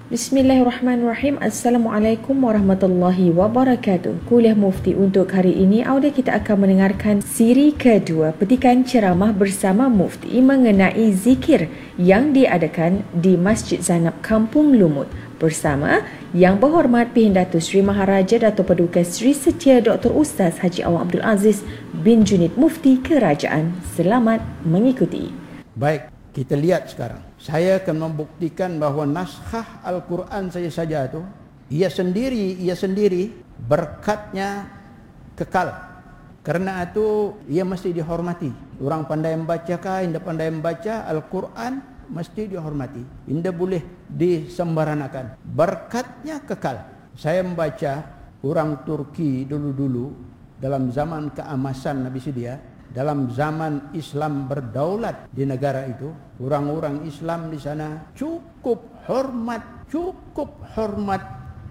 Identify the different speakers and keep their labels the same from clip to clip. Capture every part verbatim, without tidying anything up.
Speaker 1: Bismillahirrahmanirrahim. Assalamualaikum warahmatullahi wabarakatuh. Kuliah Mufti untuk hari ini, audio kita akan mendengarkan siri kedua petikan ceramah bersama Mufti mengenai zikir yang diadakan di Masjid Zainab Kampung Lumut bersama Yang Berhormat Pihindato Sri Maharaja Dato' Paduka Sri Setia Doktor Ustaz Haji Awang Abdul Aziz bin Junid Mufti Kerajaan. Selamat mengikuti.
Speaker 2: Baik, kita lihat sekarang. Saya akan membuktikan bahawa naskah Al-Quran saja saja itu, ia sendiri, ia sendiri berkatnya kekal. Karena itu ia mesti dihormati. Orang pandai membaca kah, tidak pandai membaca, Al-Quran mesti dihormati. Tidak boleh disembaranakan. Berkatnya kekal. Saya membaca orang Turki dulu-dulu dalam zaman keemasan Nabi Sedia, dalam zaman Islam berdaulat di negara itu, orang-orang Islam di sana cukup hormat, cukup hormat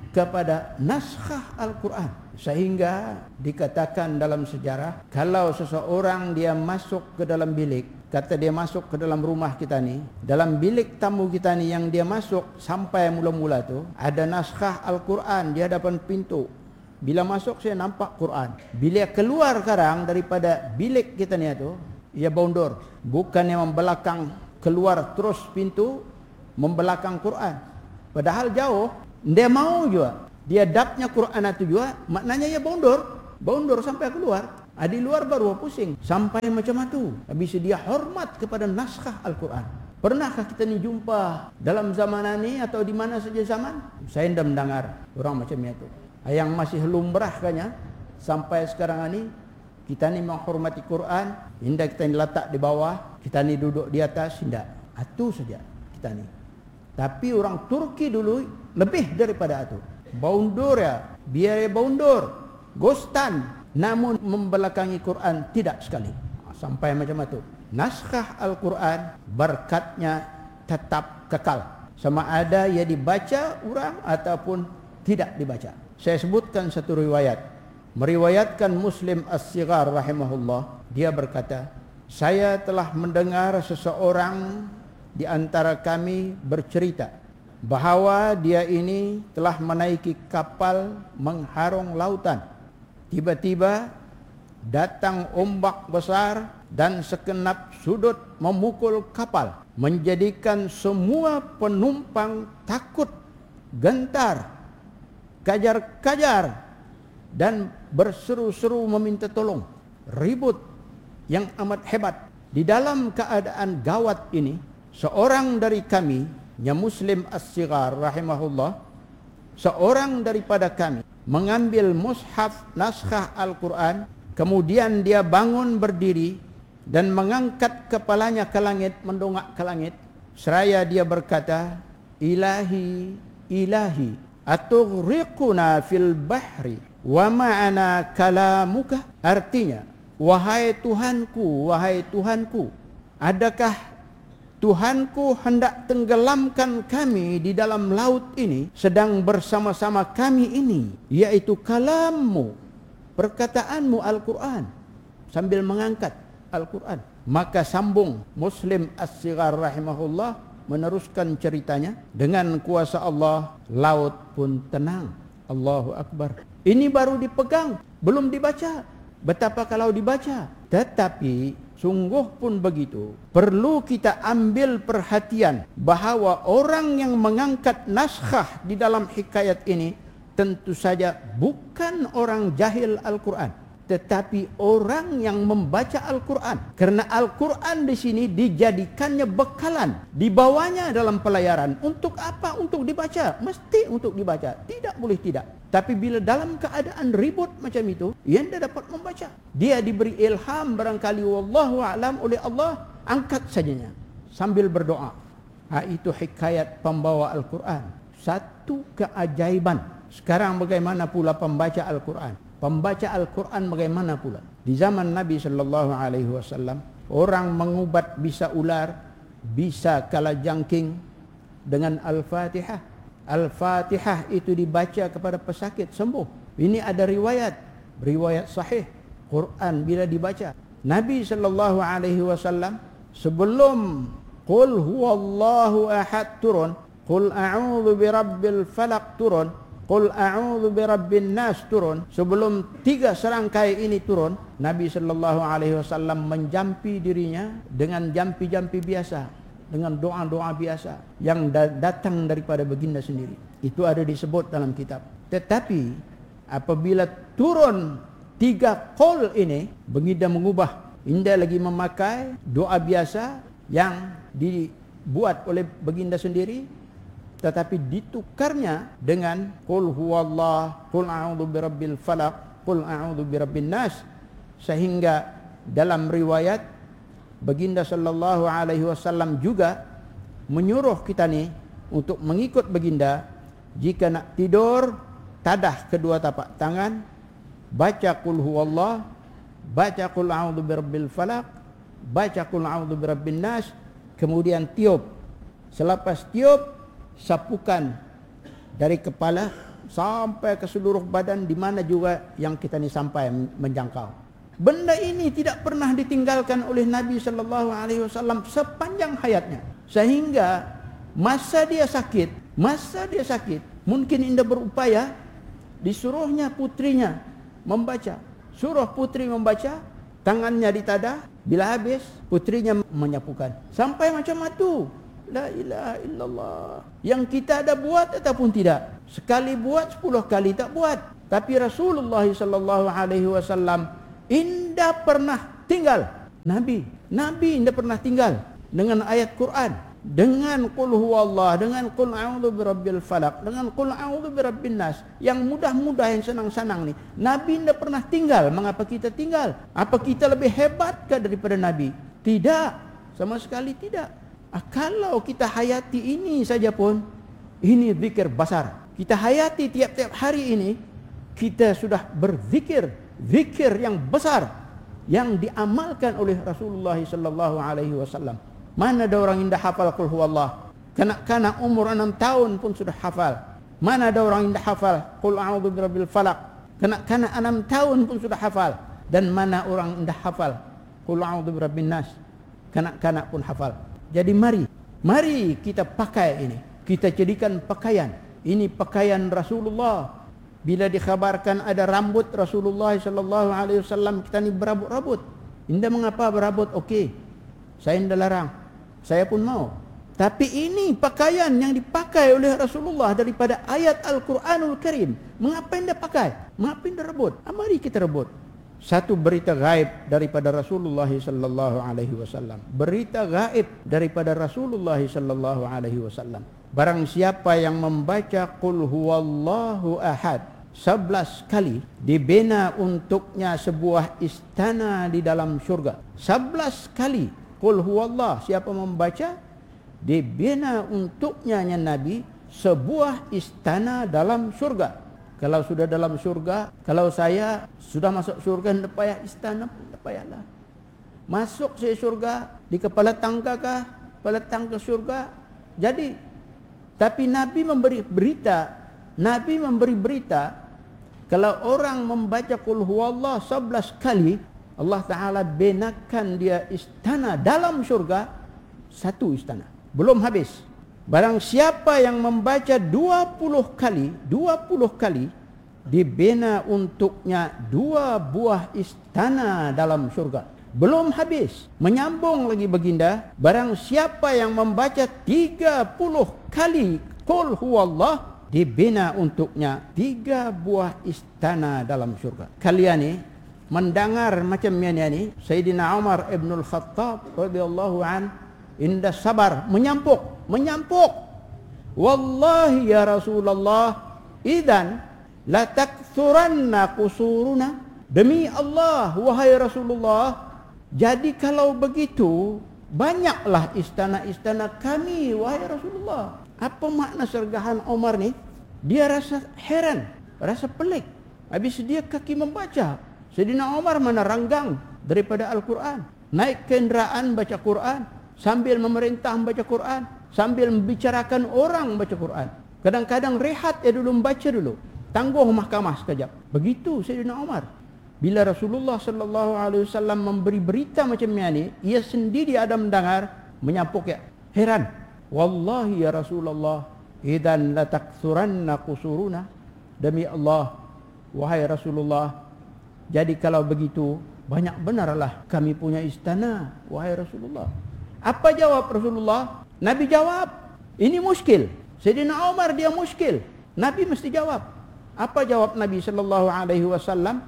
Speaker 2: kepada naskah Al-Quran. Sehingga dikatakan dalam sejarah, kalau seseorang dia masuk ke dalam bilik, kata dia masuk ke dalam rumah kita ni, dalam bilik tamu kita ni yang dia masuk sampai mula-mula tu, ada naskah Al-Quran di hadapan pintu. Bila masuk saya nampak Quran. Bila keluar sekarang daripada bilik kita ni tu, ia bondur. Bukan yang membelakang keluar terus pintu, membelakang Quran. Padahal jauh, dia mau juga. Dia dapnya Quran itu juga, maknanya ia bondur. Bondur sampai keluar. Di luar baru pusing. Sampai macam itu. Habis dia hormat kepada naskah Al-Quran. Pernahkah kita ni jumpa dalam zaman ini atau di mana saja zaman? Saya tidak mendengar orang macam itu. Yang masih lumrah kanya sampai sekarang ini, kita ni menghormati Quran, tidak kita ni letak di bawah, kita ni duduk di atas, tidak. Itu saja kita ni. Tapi orang Turki dulu lebih daripada itu. Boundur ya, biar boundur, ghostan, namun membelakangi Quran tidak sekali. Sampai macam itu. Naskah Al-Quran berkatnya tetap kekal. Sama ada ia dibaca orang ataupun tidak dibaca. Saya sebutkan satu riwayat. Meriwayatkan Muslim As-Sighar rahimahullah. Dia berkata, saya telah mendengar seseorang di antara kami bercerita bahawa dia ini telah menaiki kapal mengharung lautan. Tiba-tiba datang ombak besar dan sekenap sudut memukul kapal, menjadikan semua penumpang takut, gentar, kajar-kajar dan berseru-seru meminta tolong. Ribut yang amat hebat. Di dalam keadaan gawat ini, seorang dari kami, yang Muslim As-Sighar rahimahullah, seorang daripada kami mengambil mushaf naskah Al-Quran, kemudian dia bangun berdiri dan mengangkat kepalanya ke langit, mendongak ke langit, seraya dia berkata, Ilahi, Ilahi, atughriquna fil bahri wa ma'ana kalamuka. Artinya, wahai Tuhanku, wahai Tuhanku, adakah Tuhanku hendak tenggelamkan kami di dalam laut ini, sedang bersama-sama kami ini, yaitu kalammu, perkataanmu Al-Quran, sambil mengangkat Al-Quran. Maka sambung Muslim As-Sighar rahimahullah meneruskan ceritanya, dengan kuasa Allah laut pun tenang. Allahu Akbar. Ini baru dipegang, belum dibaca. Betapa kalau dibaca. Tetapi sungguh pun begitu, perlu kita ambil perhatian bahawa orang yang mengangkat naskah di dalam hikayat ini tentu saja bukan orang jahil Al-Quran, tetapi orang yang membaca Al-Quran. Karena Al-Quran di sini dijadikannya bekalan, dibawanya dalam pelayaran. Untuk apa? Untuk dibaca. Mesti untuk dibaca. Tidak boleh tidak. Tapi bila dalam keadaan ribut macam itu, ia tidak dapat membaca. Dia diberi ilham barangkali wallahu a'lam oleh Allah, angkat sajanya sambil berdoa. Ha, itu hikayat pembawa Al-Quran. Satu keajaiban. Sekarang bagaimana pula pembaca Al-Quran? Pembaca Al-Quran bagaimana pula? Di zaman Nabi sallallahu alaihi wasallam, orang mengubat bisa ular, bisa kalajengking dengan Al-Fatihah. Al-Fatihah itu dibaca kepada pesakit, sembuh. Ini ada riwayat, riwayat sahih. Quran bila dibaca, Nabi sallallahu alaihi wasallam sebelum Qul huwallahu ahad turun, Qul a'udzu birabbil falaq turun, Qul a'udzu birabbin nas turun. Sebelum tiga serangkai ini turun, Nabi sallallahu alaihi wasallam menjampi dirinya dengan jampi-jampi biasa, dengan doa-doa biasa yang datang daripada baginda sendiri. Itu ada disebut dalam kitab. Tetapi apabila turun tiga qul ini, baginda mengubah. Indah lagi memakai doa biasa yang dibuat oleh baginda sendiri, tetapi ditukarnya dengan qul huwallah, qul a'udzu birabbil falaq, qul a'udzu birabbin nas, sehingga dalam riwayat baginda sallallahu alaihi wasallam juga menyuruh kita ni untuk mengikut baginda. Jika nak tidur, tadah kedua tapak tangan, baca qul huwallah, baca qul a'udzu birabbil falaq, baca qul a'udzu birabbin nas, kemudian tiup. Selepas tiup, sapukan dari kepala sampai ke seluruh badan, di mana juga yang kita ni sampai menjangkau. Benda ini tidak pernah ditinggalkan oleh Nabi sallallahu alaihi wasallam sepanjang hayatnya, sehingga masa dia sakit, masa dia sakit, mungkin indah berupaya disuruhnya putrinya membaca. Suruh putri membaca, tangannya ditadah, bila habis putrinya menyapukan sampai macam itu. La ilaha illallah. Yang kita ada buat ataupun tidak. Sekali buat, sepuluh kali tak buat. Tapi Rasulullah sallallahu alaihi wasallam indah pernah tinggal. Nabi, Nabi indah pernah tinggal dengan ayat Quran, dengan qul huwallah, dengan qul a'udzu birabbil falaq, dengan qul a'udzu birabbin nas, yang mudah-mudah, yang senang-senang ni. Nabi indah pernah tinggal. Mengapa kita tinggal? Apa kita lebih hebatkah daripada Nabi? Tidak, sama sekali tidak. Ah, kalau kita hayati ini saja pun, ini zikir besar. Kita hayati tiap-tiap hari ini, kita sudah berzikir, zikir yang besar yang diamalkan oleh Rasulullah sallallahu alaihi wasallam. Mana ada orang yang dah hafal qul huwallah? Kanak-kanak umur enam tahun pun sudah hafal. Mana ada orang yang dah hafal qul a'udzu birabbil falaq? Kanak-kanak enam tahun pun sudah hafal. Dan mana orang yang dah hafal qul a'udzu birabbin nas? Kanak-kanak pun hafal. Jadi mari, mari kita pakai ini. Kita jadikan pakaian. Ini pakaian Rasulullah. Bila dikhabarkan ada rambut Rasulullah sallallahu alaihi wasallam, kita ni berabut-rabut. Indah mengapa berabut? Okey, saya indah larang. Saya pun mau. Tapi ini pakaian yang dipakai oleh Rasulullah daripada ayat Al-Quranul Karim. Mengapa indah pakai? Mengapa indah rebut? Ah, mari kita rebut. Satu berita gaib daripada Rasulullah sallallahu alaihi wasallam. Berita gaib daripada Rasulullah sallallahu alaihi wasallam. Barang siapa yang membaca qul huwallahu ahad sebelas kali, dibina untuknya sebuah istana di dalam syurga. sebelas kali qul huwallah, siapa membaca, dibina untuknya ya Nabi sebuah istana dalam syurga. Kalau sudah dalam syurga, kalau saya sudah masuk syurga, tidak payah istana pun, tidak payahlah. Masuk saya syurga, di kepala tangga kah, kepala tangga syurga. Jadi, tapi Nabi memberi berita, Nabi memberi berita, kalau orang membaca qul huwallah sebelas kali, Allah Ta'ala binakan dia istana dalam syurga, satu istana. Belum habis. Barang siapa yang membaca dua puluh kali, dua puluh kali, dibina untuknya dua buah istana dalam syurga. Belum habis. Menyambung lagi baginda, barang siapa yang membaca tiga puluh kali qul huwallah, dibina untuknya tiga buah istana dalam syurga. Kalian ni mendengar macam ni, Sayyidina Umar ibn al-Khattab radhiyallahu an, indah sabar, menyampuk, menyampuk. Wallahi ya Rasulullah, idan la takthuranna qusuruna. Demi Allah, wahai Rasulullah, jadi kalau begitu, banyaklah istana-istana kami, wahai Rasulullah. Apa makna sergahan Umar ni? Dia rasa heran, rasa pelik. Habis dia kaki membaca. Sayyidina Umar mana ranggang daripada Al-Quran. Naik kenderaan baca Quran, sambil memerintah membaca Quran, sambil membicarakan orang baca Quran. Kadang-kadang rehat ya dulu, membaca dulu, tangguh mahkamah sekejap. Begitu Sayyidina Umar. Bila Rasulullah sallallahu alaihi wasallam memberi berita macam ni, ia sendiri ada mendengar, menyampuk ya, heran. Wallahi ya Rasulullah, idzan lataksuranna qusuruna. Demi Allah, wahai Rasulullah, jadi kalau begitu banyak benarlah kami punya istana, wahai Rasulullah. Apa jawab Rasulullah? Nabi jawab, ini muskil. Sayyidina Umar dia muskil. Nabi mesti jawab. Apa jawab Nabi sallallahu alaihi wasallam?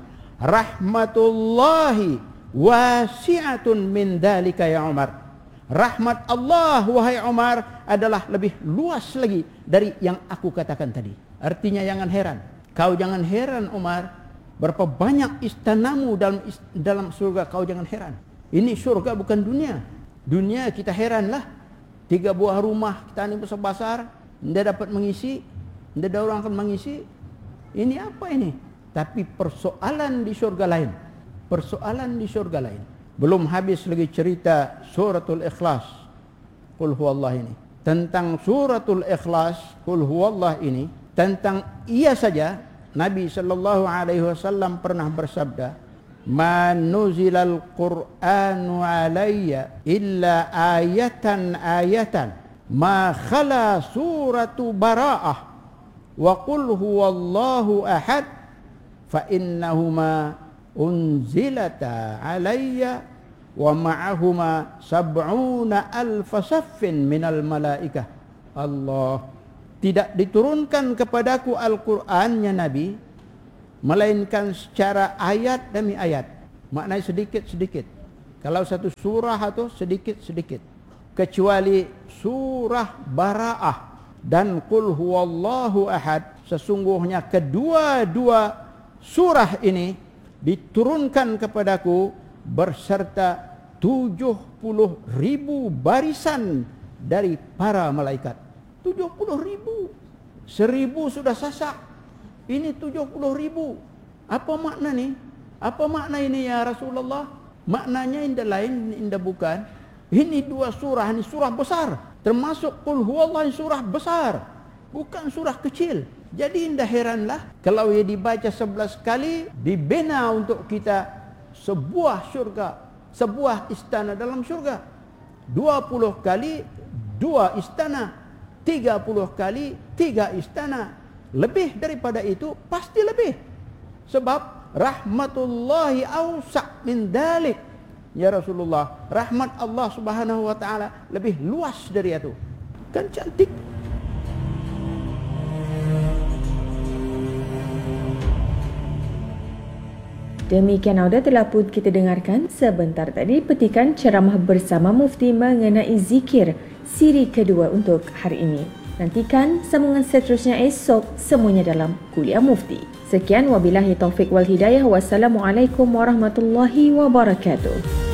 Speaker 2: Rahmatullahi wasi'atun min dalika ya Umar. Rahmat Allah wahai Umar adalah lebih luas lagi dari yang aku katakan tadi. Artinya jangan heran. Kau jangan heran Umar, berapa banyak istanamu dalam dalam surga, kau jangan heran. Ini surga bukan dunia. Dunia kita heranlah. Tiga buah rumah kita ini besar-besar, tidak dapat mengisi, tidak ada orang akan mengisi. Ini apa ini? Tapi persoalan di surga lain. Persoalan di surga lain. Belum habis lagi cerita suratul Ikhlas. Qul huwallah ini. Tentang suratul Ikhlas, Qul huwallah ini, tentang ia saja Nabi sallallahu alaihi wasallam pernah bersabda, "Ma nuzilal Qur'anu alayya illa ayatan ayatan ma khala suratu Bara'ah wa qul huwallahu ahad fa innahuma unzilata alayya wa ma'ahuma sab'una alfa saffin minal malaikah." Allah, tidak diturunkan kepadaku Al-Qur'annya Nabi melainkan secara ayat demi ayat. Maknanya sedikit-sedikit. Kalau satu surah atau sedikit-sedikit. Kecuali surah Bara'ah dan Qul huwallahu ahad, sesungguhnya kedua-dua surah ini diturunkan kepadaku berserta tujuh puluh ribu barisan dari para malaikat. tujuh puluh ribu. Seribu sudah sasak. Ini tujuh puluh ribu. Apa makna ni? Apa makna ini ya Rasulullah? Maknanya indah lain, indah bukan. Ini dua surah, ini surah besar. Termasuk Qul huwallah, surah besar. Bukan surah kecil. Jadi indah heranlah kalau ia dibaca sebelas kali, dibina untuk kita sebuah syurga, sebuah istana dalam syurga. Dua puluh kali, dua istana. Tiga puluh kali, tiga istana. Lebih daripada itu, pasti lebih. Sebab rahmatullahi awsa' min dalik. Ya Rasulullah, rahmat Allah subhanahu wa ta'ala lebih luas dari itu. Kan cantik.
Speaker 1: Demikian audio telah pun kita dengarkan sebentar tadi petikan ceramah bersama Mufti mengenai zikir siri kedua untuk hari ini. Nantikan sambungan seterusnya esok semuanya dalam Kuliah Mufti. Sekian wabillahi taufik wal hidayah. Wassalamualaikum warahmatullahi wabarakatuh.